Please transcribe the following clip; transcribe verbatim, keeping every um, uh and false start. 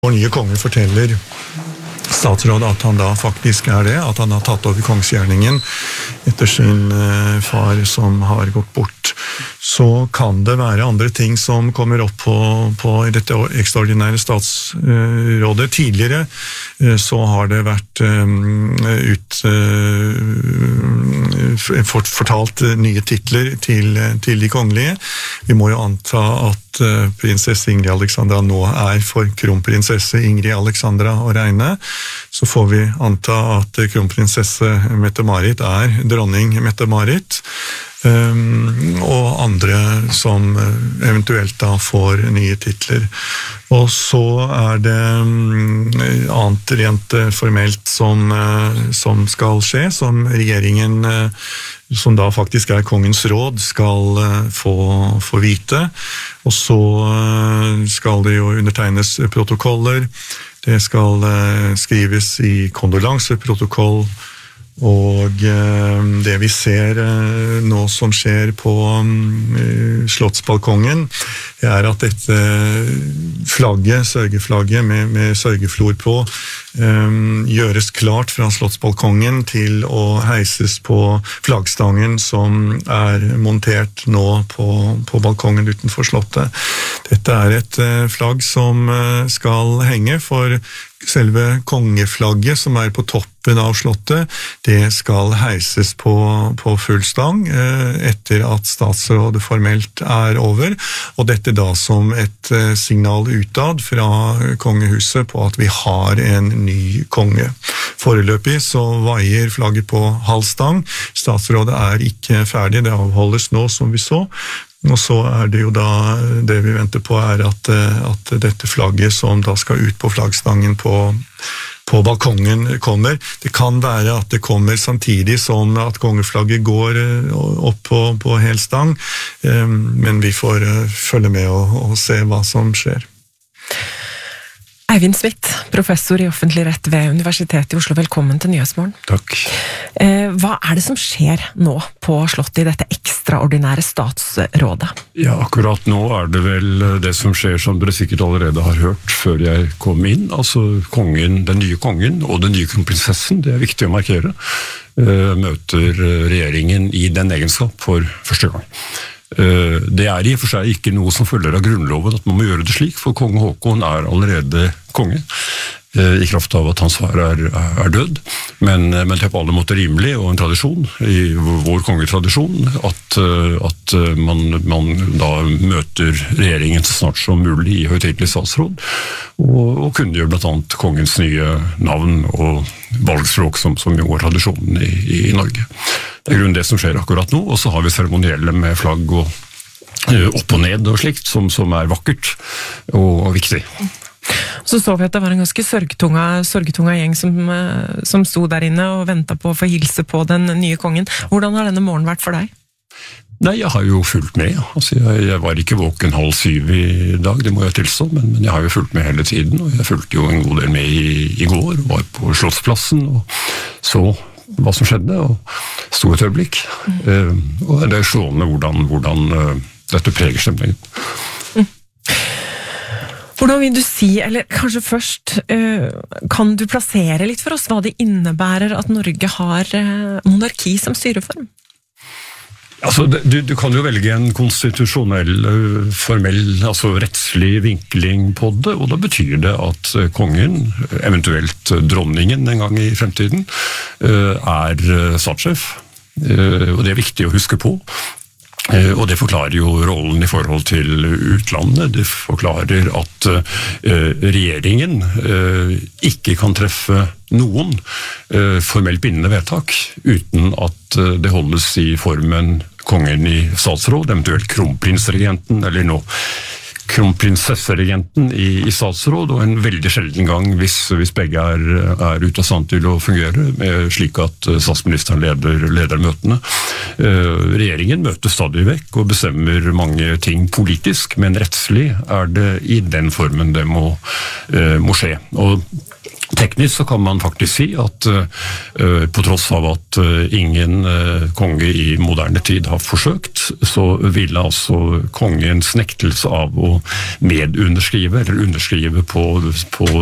Vår nye konge forteller statsråd at han da faktisk er det, at han har tatt over kongsgjerningen etter sin eh, far som har gått bort. Så kan det være andre ting som kommer opp på, på dette ekstraordinære statsrådet. Tidligere eh, så har det vært eh, ut, eh, fort, fortalt nye titler til, til de kongelige. Vi må jo anta at eh, prinsesse Ingrid Alexandra nå er for kronprinsesse Ingrid Alexandra å regne. Så får vi anta at kronprinsesse Mette-Marit er dronning Mette-Marit, um, og andre som eventuelt da får nye titler. Og så er det um, annet rent formelt som, uh, som skal skje, som regjeringen, uh, som da faktisk er kongens råd, skal uh, få, få vite. Og så uh, skal det jo undertegnes protokoller. Det skal eh, skrives i kondolanseprotokoll, og eh, det vi ser eh, nå som skjer på eh, Slottsbalkongen, er at dette flagget, sørgeflagget med, med sørgeflor på, eh, gjøres klart fra Slottsbalkongen til å heises på flaggstangen som er montert nå på, på balkongen utenfor Slottet. Dette er et eh, flagg som eh, skal henge, for selve kongeflagget som er på toppen av Slottet, det skal heises på, på full stang eh, etter at statsrådet formelt er over, og dette da som et eh, signal utad fra kongehuset på at vi har en ny konge. Foreløpig så vaier flagget på halv stang. Statsrådet er ikke ferdig, det avholdes nå som vi så. Og så er det jo da, det vi venter på er at, at dette flagget som da skal ut på flaggstangen på, på balkongen kommer. Det kan være at det kommer samtidig som at kongeflagget går opp på, på hel stang, men vi får følge med og, og se hva som skjer. Eivind Smith, professor i offentlig rett ved Universitetet i Oslo. Velkommen til Nyhetsmorgen. Takk. Hva er det som skjer nå på Slottet i dette ekstraordinære statsrådet? Ja, akkurat nå er det vel det som skjer som dere sikkert allerede har hørt før jeg kom inn. Altså kongen, den nye kongen og den nye kronprinsessen, det er viktig å markere, møter regjeringen i den egenskap for første gang. Det er i og for seg ikke noe som følger av grunnloven at man må gjøre det slik, for kong Håkon er allerede konge, i kraft av at hans far er, er død, men, men det er på alle måter rimelig og en tradisjon, i vår kongetradisjon, at, at man, man da møter regjeringen så snart som mulig i høytidelig statsråd, og, og kunngjør blant annet kongens nye navn og valgspråk som, som jo er tradisjonen i, i Norge. Det er grunnen det som skjer akkurat nå, og så har vi seremonielle med flagg og opp og ned og slikt, som, som er vakkert og, og viktig. Så så vi at det var en ganske sørgetunga, sørgetunga gjeng som, som sto der inne og ventet på å få hilse på den nye kongen. Hvordan har denne morgenen vært for deg? Nei, jeg har jo fulgt med. Altså, jeg, jeg var ikke våken halv syv i dag, det må jeg tilstå, men, men jeg har jo fulgt med hele tiden, og jeg fulgte jo en god del med i, i går, var på Slottsplassen og så hva som skjedde, og sto et øyeblikk. Mm. Uh, og det er slående hvordan, hvordan uh, dette preger stemningen. Mm. Hvordan vil du si, eller kanskje først, kan du plassere litt for oss hva det innebærer at Norge har monarki som styreform? Altså, du, du kan jo velge en konstitusjonell, formell, altså rettslig vinkling på det, og da betyr det at kongen, eventuelt dronningen en gang i fremtiden, er statssjef. Og det er viktig å huske på. Og det forklarer jo rollen i forhold til utlandet. Det forklarer at regjeringen ikke kan treffe noen formelt bindende vedtak uten at det holdes i formen kongen i statsråd, eventuelt kronprinsregenten, eller nå kronprinsesseregenten i, i statsråd, og en veldig sjelden gang hvis, hvis begge er, er ute av stand til å fungere, med, slik at statsministeren leder, leder møtene. Eh, regjeringen møter stadig vekk og bestemmer mange ting politisk, men rettslig er det i den formen det må, eh, må skje. Og teknisk så kan man faktisk si at uh, på tross av at uh, ingen uh, konge i moderne tid har forsøkt, så ville altså kongens nektelse av å medunderskrive, eller underskrive på, på